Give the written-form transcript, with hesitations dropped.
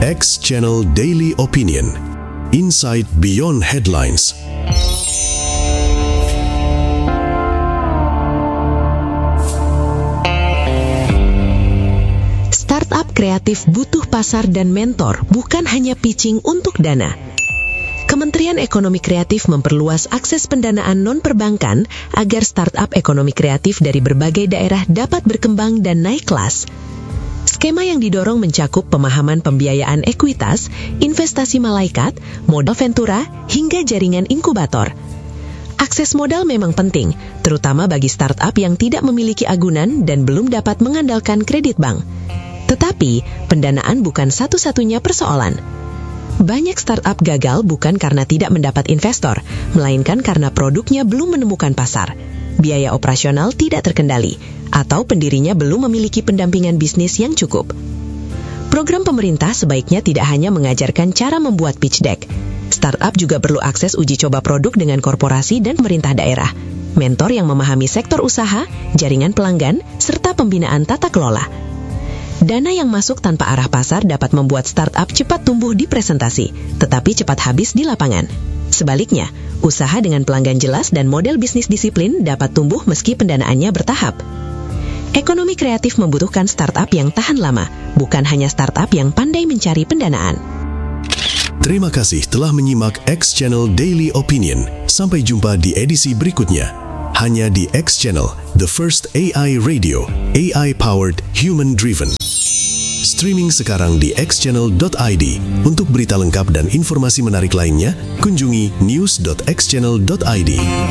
X Channel Daily Opinion. Insight Beyond Headlines. Startup kreatif butuh pasar dan mentor, bukan hanya pitching untuk dana. Kementerian Ekonomi Kreatif memperluas akses pendanaan non-perbankan agar startup ekonomi kreatif dari berbagai daerah dapat berkembang dan naik kelas. Skema yang didorong mencakup pemahaman pembiayaan ekuitas, investasi malaikat, modal ventura, hingga jaringan inkubator. Akses modal memang penting, terutama bagi startup yang tidak memiliki agunan dan belum dapat mengandalkan kredit bank. Tetapi, pendanaan bukan satu-satunya persoalan. Banyak startup gagal bukan karena tidak mendapat investor, melainkan karena produknya belum menemukan pasar, biaya operasional tidak terkendali, atau pendirinya belum memiliki pendampingan bisnis yang cukup. Program pemerintah sebaiknya tidak hanya mengajarkan cara membuat pitch deck. Startup juga perlu akses uji coba produk dengan korporasi dan pemerintah daerah, mentor yang memahami sektor usaha, jaringan pelanggan, serta pembinaan tata kelola. Dana yang masuk tanpa arah pasar dapat membuat startup cepat tumbuh di presentasi, tetapi cepat habis di lapangan. Sebaliknya, usaha dengan pelanggan jelas dan model bisnis disiplin dapat tumbuh meski pendanaannya bertahap. Ekonomi kreatif membutuhkan startup yang tahan lama, bukan hanya startup yang pandai mencari pendanaan. Terima kasih telah menyimak X Channel Daily Opinion. Sampai jumpa di edisi berikutnya. Hanya di X Channel, the first AI radio, AI-powered, human-driven. Streaming sekarang di xchannel.id. Untuk berita lengkap dan informasi menarik lainnya, kunjungi news.xchannel.id.